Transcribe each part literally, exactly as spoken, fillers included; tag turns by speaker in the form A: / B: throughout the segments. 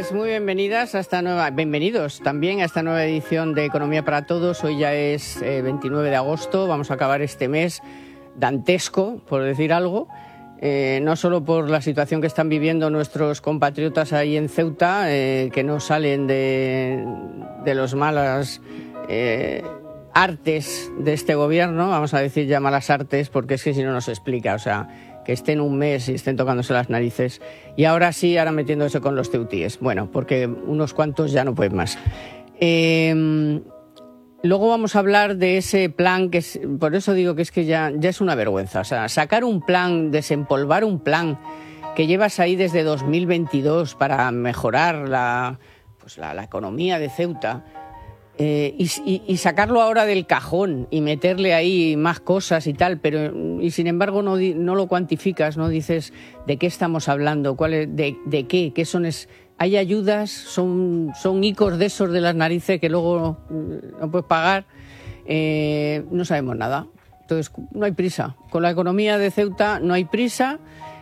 A: Pues muy bienvenidas a esta nueva, bienvenidos también a esta nueva edición de Economía para Todos. Hoy ya es eh, veintinueve de agosto, vamos a acabar este mes dantesco, por decir algo, eh, no solo por la situación que están viviendo nuestros compatriotas ahí en Ceuta, eh, que no salen de, de los malas eh, artes de este gobierno, vamos a decir ya malas artes, porque es que si no nos explica, o sea, que estén un mes y estén tocándose las narices. Y ahora sí, ahora metiéndose con los ceutíes. Bueno, porque unos cuantos ya no pueden más. Eh, luego vamos a hablar de ese plan, que es, por eso digo que es que ya, ya es una vergüenza. O sea, sacar un plan, desempolvar un plan que llevas ahí desde dos mil veintidós para mejorar la, pues la, la economía de Ceuta. Eh, y, y, y sacarlo ahora del cajón y meterle ahí más cosas y tal, pero y sin embargo no, no lo cuantificas, no dices de qué estamos hablando, cuál es, de, de qué, qué son, es, hay ayudas, son, son icos de esos de las narices que luego no puedes pagar, eh, no sabemos nada. Entonces no hay prisa, con la economía de Ceuta no hay prisa.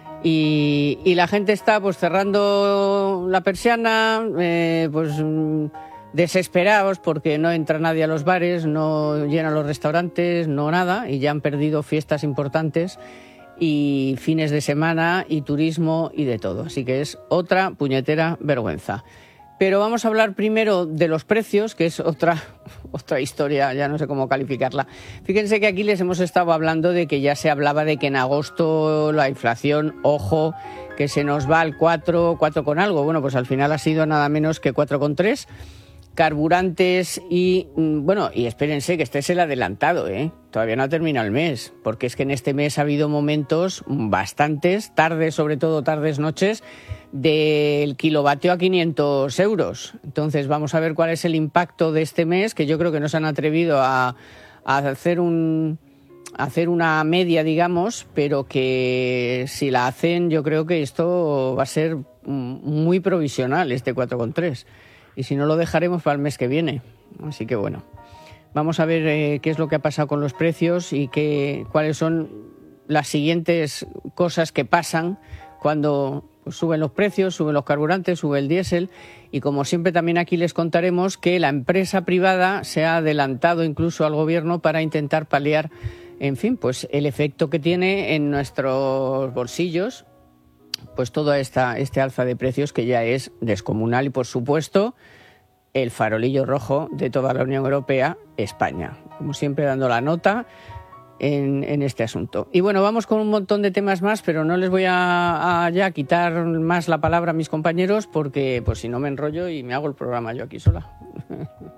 A: Y, y la gente está pues cerrando la persiana, eh, pues desesperados porque no entra nadie a los bares, no llenan los restaurantes, no nada, y ya han perdido fiestas importantes y fines de semana y turismo y de todo. Así que es otra puñetera vergüenza. Pero vamos a hablar primero de los precios, que es otra, otra historia, ya no sé cómo calificarla. Fíjense que aquí les hemos estado hablando de que ya se hablaba de que en agosto la inflación, ojo, que se nos va al cuatro, cuatro con algo. Bueno, pues al final ha sido nada menos que cuatro con tres. Carburantes y, bueno, y espérense que este es el adelantado, ¿eh? Todavía no ha terminado el mes, porque es que en este mes ha habido momentos bastantes, tardes, sobre todo tardes, noches, del kilovatio a quinientos euros. Entonces vamos a ver cuál es el impacto de este mes, que yo creo que no se han atrevido a, a hacer un... hacer una media, digamos, pero que si la hacen yo creo que esto va a ser muy provisional, este cuatro con tres. Y si no, lo dejaremos para el mes que viene. Así que bueno, vamos a ver eh, qué es lo que ha pasado con los precios y qué, cuáles son las siguientes cosas que pasan cuando pues, suben los precios, suben los carburantes, sube el diésel. Y como siempre también aquí les contaremos que la empresa privada se ha adelantado incluso al gobierno para intentar paliar, en fin, pues el efecto que tiene en nuestros bolsillos, pues toda esta este alza de precios que ya es descomunal y, por supuesto, el farolillo rojo de toda la Unión Europea, España. Como siempre, dando la nota en, en este asunto. Y bueno, vamos con un montón de temas más, pero no les voy a, a ya quitar más la palabra a mis compañeros porque pues si no me enrollo y me hago el programa yo aquí sola.